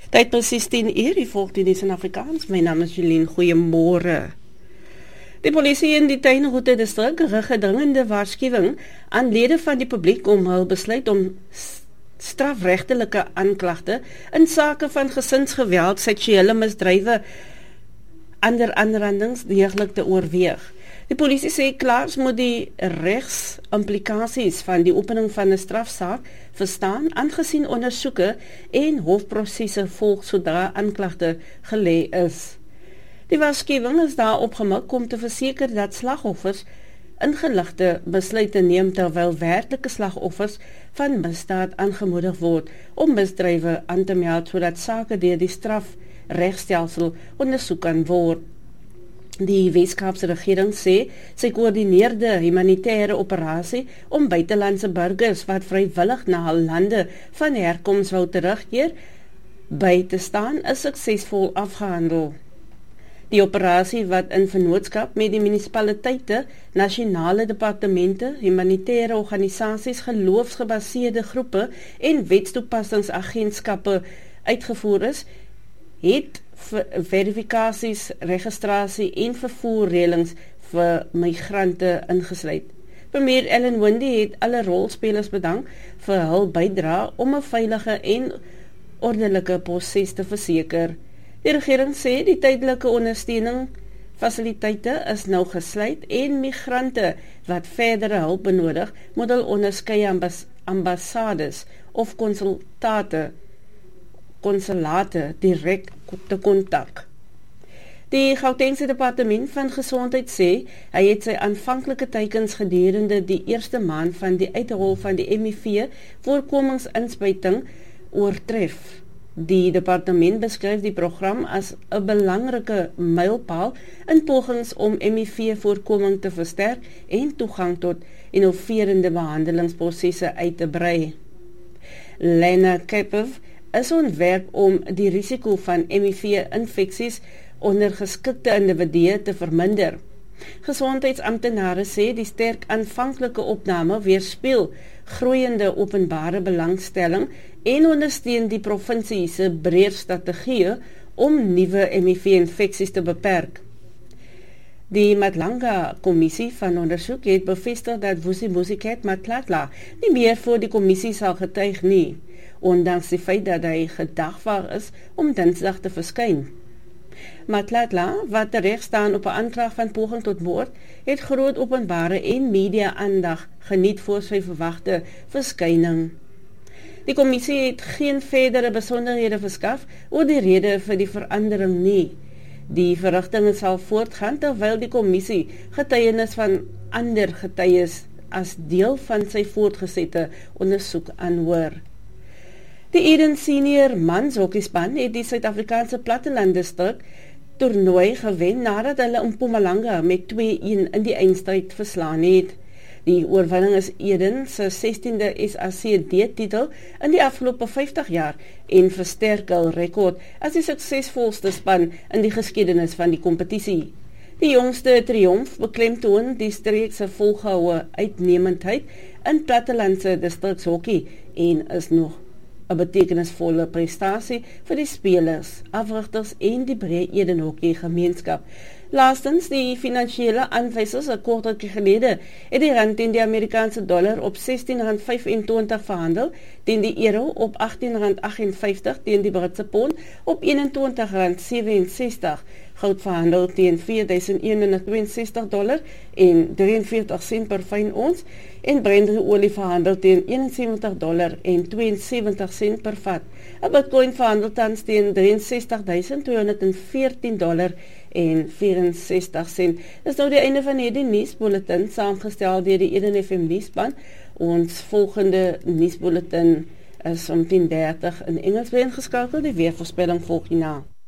Tyd presies 10 uur, die volg die nuus in Afrikaans. My naam is Jeline, goeiemôre. Die polisie in die Tuinroete distrik rig 'n dringende waarskuwing aan lede van die publiek om hul besluit om strafregtelike aanklagte in sake van gesinsgeweld, seksuele misdrywe, ander aanrandings deeglik te oorweeg. Die polisie sê klaars moet die regsimplikasies van die opening van 'n strafsaak verstaan, aangesien ondersoeke en hofprosesse volg sodra aanklagte gelê is. Die waarskuwing is daarop gemik om te verseker dat slagoffers ingeligte besluite neem terwyl werklike slagoffers van misdaad aangemoedig word om misdrywe aan te meld sodat sake deur die strafregstelsel ondersoek kan word. Die Weskaapse regering sê sy koördineerde humanitêre operasie om buitelandse burgers wat vrywillig na hul lande van herkoms wou terugkeer by te staan is suksesvol afgehandel. Die operasie wat in vennootskap met die munisipaliteite, nasionale departemente, humanitêre organisasies, geloofsgebaseerde groepe en wetstoepassingsagentskappe uitgevoer is, het verifikasies, registrasie en vervoerreëlings vir migrante ingesluit. Premier Ellen Wendy het alle rolspelers bedank vir hul bydrae om 'n veilige en ordelike proses te verseker. Die regering sê die tydelike ondersteuning fasiliteite is nou gesluit en migrante wat verdere hulp benodig moet hul onderskeie ambassades of konsulate direk te kontak. Die Gautengse departement van gesondheid sê hy het sy aanvanklike teikens gedurende die eerste maand van die uitrol van die HIV voorkomingsinspuiting oortref. Die departement beskryf die program as 'n belangrike mylpaal in pogings om HIV-voorkoming te versterk en toegang tot innoverende behandelingsprosesse uit te brei. Lena Kepov is ontwerp om die risiko van HIV-infeksies onder geskikte individue te verminder. Gesondheidsamptenare sê die sterk aanvanklike opname weerspieël groeiende openbare belangstelling en ondersteun die provinsie se breër strategie om nuwe HIV-infeksies te beperk. Die Matlanga-kommissie van ondersoek het bevestig dat Vusi Musicat Matlatla nie meer voor die kommissie sal getuig nie, ondanks die feit dat hy gedagvaar is om Dinsdag te verskyn. Matlatla, wat terecht staan op 'n aanklag van poging tot moord, het groot openbare en media-aandag geniet voor sy verwagte verskyning. Die kommissie het geen verdere besonderhede verskaf oor die rede vir die verandering nie. Die verrigtinge sal voortgaan terwyl die kommissie getuienis van ander getuies as deel van sy voortgesette ondersoek aanhoor. Die Eden Senior Mans hokkiespan het die Suid-Afrikaanse Plattelanddistrik toernooi gewen nadat hulle in Mpumalanga met 2-1 in die eindstryd verslaan het. Die oorwinning is Eden se 16de SACD-titel in die afgelope 50 jaar en versterk hul rekord as die suksesvolste span in die geskiedenis van die kompetisie. Die jongste triomf beklemtoon die streek se volgehoue uitnemendheid in plattelandse distrikshokkie en is nog 'n betekenisvolle prestasie vir die spelers, afrigters en die breë Edenhokkie gemeenskap. Laastens, die finansiële aanwysers 'n kort rukkie gelede het die rand teen die Amerikaanse dollar op R16.25 verhandel, teen die euro op R18.58, teen die Britse pond op R21.67, goud verhandel teen $4,162 en 43 sent per fyn ons, en Brent-olie verhandel teen $71 en 72 sent per vat. 'n Bitcoin verhandel tans teen $63.214 en 64 sent. Dis nou die einde van hierdie nuusbulletin, saamgestel deur die Eden FM nuuspan. Ons volgende nuusbulletin is om 10:30 in Engels weer ingeskakel. Die weervoorspelling volg hierna.